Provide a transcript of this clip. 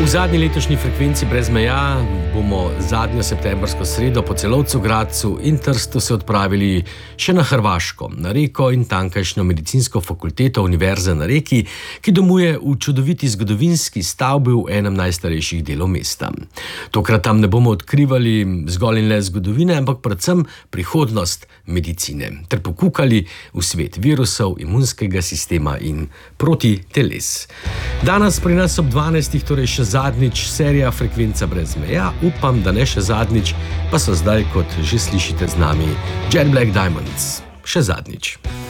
V zadnji letošnji frekvenci Brez meja bomo zadnjo septembrsko sredo po Celovcu, Gradcu in Trstu se odpravili še na Hrvaško, na Reko in tamkajšnjo medicinsko fakulteto Univerze na Reki, ki domuje v čudoviti zgodovinski stavbi v enem najstarejših delov mesta. Tokrat tam ne bomo odkrivali zgolj in le zgodovine, ampak predvsem prihodnost medicine, ter pokukali v svet virusov, imunskega sistema in protiteles. Danes pri nas ob 12. torej še zadnjič serija Frekvenca brez meja. Upam, da ne še zadnjič, pa so zdaj, kot že slišite z nami, Jet Black Diamonds. Še zadnjič.